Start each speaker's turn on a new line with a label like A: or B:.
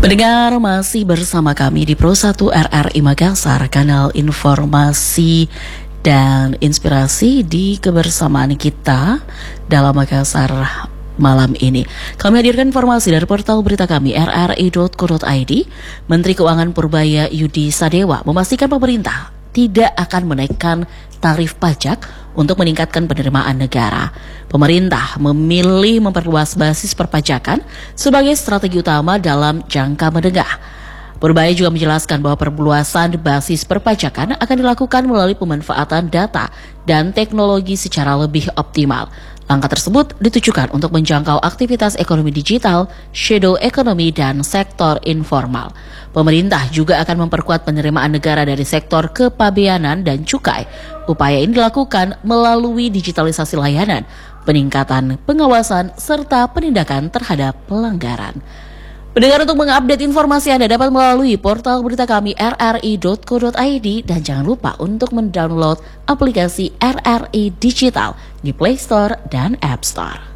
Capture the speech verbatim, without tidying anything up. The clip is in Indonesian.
A: Pendengar masih bersama kami di Pro satu R R I Makassar, kanal informasi dan inspirasi di kebersamaan kita dalam Makassar malam ini. Kami hadirkan informasi dari portal berita kami r r i dot co dot i d. Menteri Keuangan Purbaya Yudi Sadewa memastikan pemerintah tidak akan menaikkan tarif pajak untuk meningkatkan penerimaan negara. Pemerintah memilih memperluas basis perpajakan sebagai strategi utama dalam jangka menengah. Purbaya juga menjelaskan bahwa perluasan basis perpajakan akan dilakukan melalui pemanfaatan data dan teknologi secara lebih optimal. Langkah tersebut ditujukan untuk menjangkau aktivitas ekonomi digital, shadow economy, dan sektor informal. Pemerintah juga akan memperkuat penerimaan negara dari sektor kepabeanan dan cukai. Upaya ini dilakukan melalui digitalisasi layanan, peningkatan pengawasan, serta penindakan terhadap pelanggaran. Pendengar, untuk mengupdate informasi Anda dapat melalui portal berita kami r r i dot co dot i d dan jangan lupa untuk mendownload aplikasi R R I Digital di Play Store dan App Store.